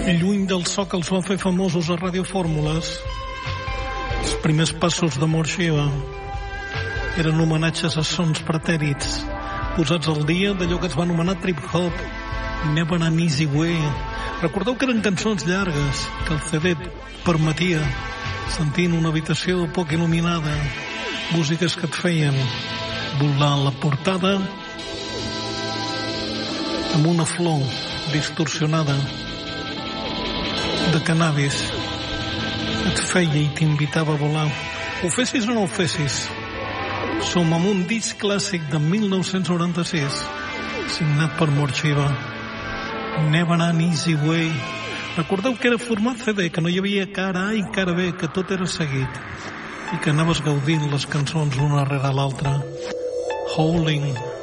Lluny del so que els va fer famosos a Radio Fórmules, els primers passos de Mort Shiva eren homenatges a sons pretèrits posats al dia d'allò que es va anomenar trip-hop, Never an Easy Way. Recordeu que eren cançons llargues, que el CD permetia, sentint una habitació poc il·luminada, músiques que et feien volar la portada amb una flor distorsionada de cannabis et feia i t'invitava a volar. Ho fessis o no ho fessis, som amb un disc clàssic de 1996 signat per Mort Shiva, Never an Easy Way. Recordeu que era format CD, que no hi havia cara A i cara B, que tot era seguit i que anaves gaudint les cançons una rere l'altra. Howling